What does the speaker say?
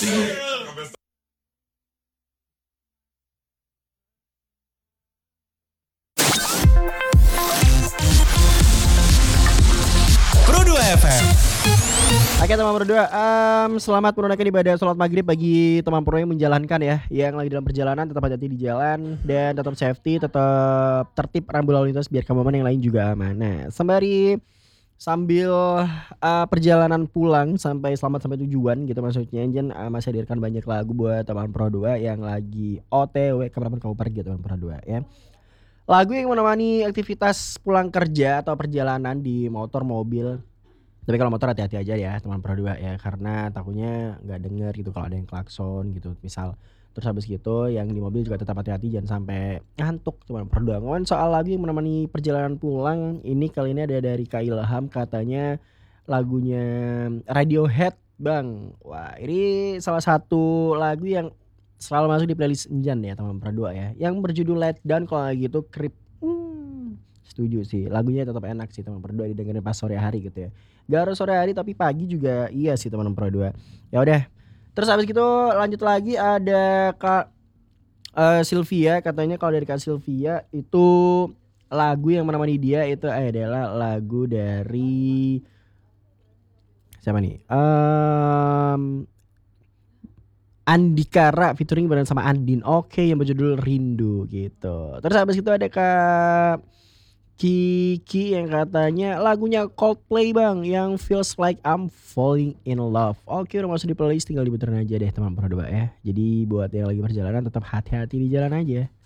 Pro 2 FM. Oke teman Pro 2, selamat menunaikan ibadah sholat maghrib bagi teman Pro yang menjalankan ya. Yang lagi dalam perjalanan tetap hati-hati di jalan dan tetap safety, tetap tertib rambu lalu lintas biar kamu yang lain juga aman. Nah, sambil perjalanan pulang selamat sampai tujuan gitu maksudnya. Jen masih hadirkan banyak lagu buat teman Pro 2 yang lagi OTW kemanapun kamu pergi teman Pro 2 ya. Lagu yang menemani aktivitas pulang kerja atau perjalanan di motor mobil. Tapi kalau motor hati-hati aja ya teman Pro 2 ya, karena takutnya nggak denger gitu kalau ada yang klakson gitu misal. Terus habis gitu yang di mobil juga tetap hati-hati jangan sampai ngantuk teman Pro 2. Ngomongin soal lagu yang menemani perjalanan pulang, ini kali ini ada dari Kak Ilham, katanya lagunya Radiohead Bang. Wah ini salah satu lagu yang selalu masuk di playlist Enjan ya teman Pro 2 ya, yang berjudul Let Down. Kalau kayak gitu Creep. Setuju sih, lagunya tetap enak sih teman Pro 2 didengerin pas sore hari gitu ya. Gak harus sore hari tapi pagi juga iya sih teman Pro 2. Ya udah. Terus habis gitu lanjut lagi ada Kak Sylvia, katanya kalau dari Kak Sylvia itu lagu yang menemani dia itu adalah lagu dari siapa nih? Andikara featuring bareng sama Andin. Oke, yang berjudul Rindu gitu. Terus habis itu ada Kak Kiki yang katanya lagunya Coldplay Bang yang Feels Like I'm Falling in Love. Oke, udah masuk di playlist, tinggal diputerin aja deh teman Pro 2 ya. Jadi buat yang lagi perjalanan tetap hati-hati di jalan aja.